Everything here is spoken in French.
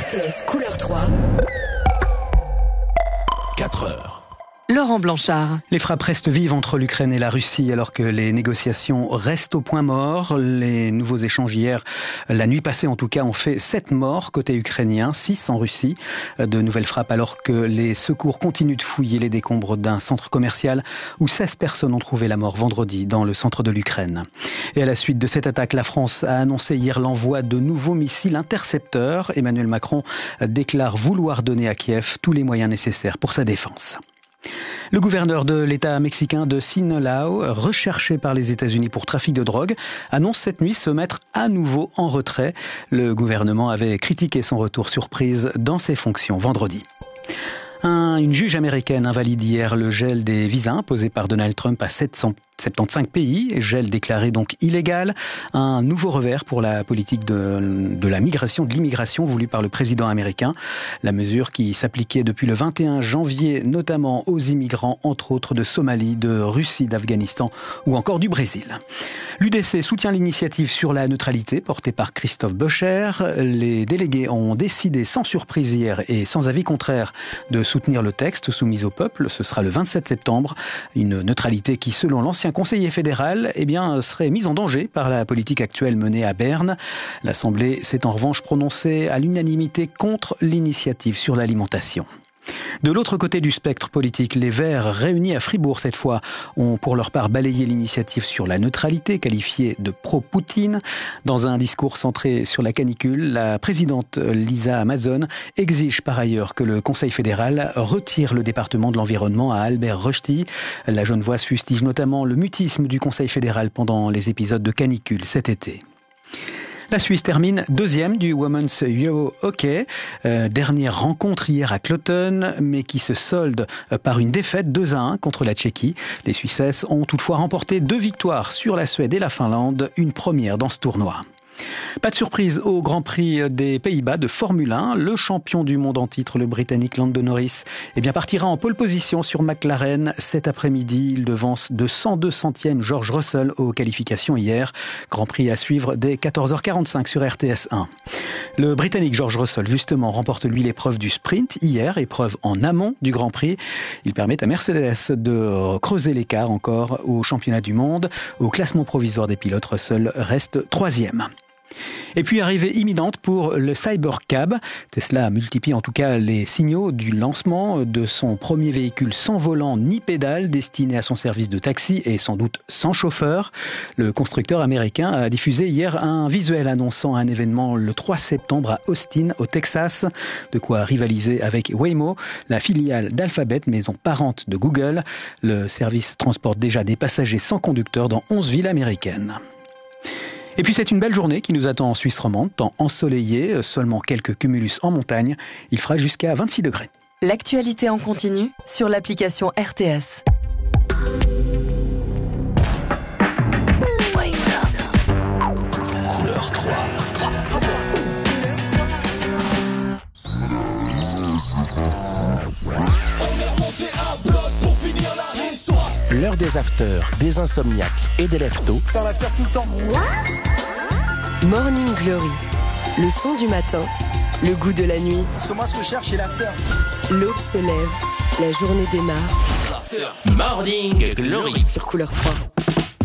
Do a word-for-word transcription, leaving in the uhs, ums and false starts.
R T S Couleur trois. quatre heures. Laurent Blanchard. Les frappes restent vives entre l'Ukraine et la Russie alors que les négociations restent au point mort. Les nouveaux échanges hier, la nuit passée en tout cas, ont fait sept morts côté ukrainien, six en Russie. De nouvelles frappes alors que les secours continuent de fouiller les décombres d'un centre commercial où seize personnes ont trouvé la mort vendredi dans le centre de l'Ukraine. Et à la suite de cette attaque, la France a annoncé hier l'envoi de nouveaux missiles intercepteurs. Emmanuel Macron déclare vouloir donner à Kiev tous les moyens nécessaires pour sa défense. Le gouverneur de l'État mexicain de Sinaloa, recherché par les États-Unis pour trafic de drogue, annonce cette nuit se mettre à nouveau en retrait. Le gouvernement avait critiqué son retour surprise dans ses fonctions vendredi. Un, une juge américaine invalide hier le gel des visas imposé par Donald Trump à sept cent soixante-quinze pays, gel déclaré donc illégal, un nouveau revers pour la politique de, de la migration, de l'immigration voulue par le président américain. La mesure qui s'appliquait depuis le vingt et un janvier, notamment aux immigrants, entre autres de Somalie, de Russie, d'Afghanistan ou encore du Brésil. L'U D C soutient l'initiative sur la neutralité portée par Christophe Bocher. Les délégués ont décidé sans surprise hier et sans avis contraire de soutenir le texte soumis au peuple. Ce sera le vingt-sept septembre. Une neutralité qui, selon l'ancien conseiller fédéral, eh bien, serait mise en danger par la politique actuelle menée à Berne. L'Assemblée s'est en revanche prononcée à l'unanimité contre l'initiative sur l'alimentation. De l'autre côté du spectre politique, les Verts, réunis à Fribourg cette fois, ont pour leur part balayé l'initiative sur la neutralité, qualifiée de pro-Poutine. Dans un discours centré sur la canicule, la présidente Lisa Amazon exige par ailleurs que le Conseil fédéral retire le département de l'environnement à Albert Rösti. La Genevoise fustige notamment le mutisme du Conseil fédéral pendant les épisodes de canicule cet été. La Suisse termine deuxième du Women's Euro Hockey. Euh, dernière rencontre hier à Kloten, mais qui se solde par une défaite deux à un contre la Tchéquie. Les Suissesses ont toutefois remporté deux victoires sur la Suède et la Finlande, une première dans ce tournoi. Pas de surprise au Grand Prix des Pays-Bas de Formule un. Le champion du monde en titre, le Britannique Lando Norris, eh bien, partira en pole position sur McLaren cet après-midi. Il devance de cent deux centièmes George Russell aux qualifications hier. Grand Prix à suivre dès quatorze heures quarante-cinq sur R T S un. Le Britannique George Russell, justement, remporte lui l'épreuve du sprint hier, épreuve en amont du Grand Prix. Il permet à Mercedes de creuser l'écart encore au championnat du monde. Au classement provisoire des pilotes, Russell reste troisième. Et puis arrivée imminente pour le Cybercab. Tesla multiplie en tout cas les signaux du lancement de son premier véhicule sans volant ni pédale destiné à son service de taxi et sans doute sans chauffeur. Le constructeur américain a diffusé hier un visuel annonçant un événement le trois septembre à Austin, au Texas. De quoi rivaliser avec Waymo, la filiale d'Alphabet, maison parente de Google. Le service transporte déjà des passagers sans conducteur dans onze villes américaines. Et puis c'est une belle journée qui nous attend en Suisse romande, temps ensoleillé, seulement quelques cumulus en montagne. Il fera jusqu'à vingt-six degrés. L'actualité en continu sur l'application R T S. Couleur trois. L'heure des afters, des insomniaques et des lève-tôt. Dans l'after tout le temps. Morning Glory, le son du matin, le goût de la nuit. Parce que moi, ce que je cherche, c'est l'after. L'aube se lève, la journée démarre. Morning Glory Sur Couleur trois.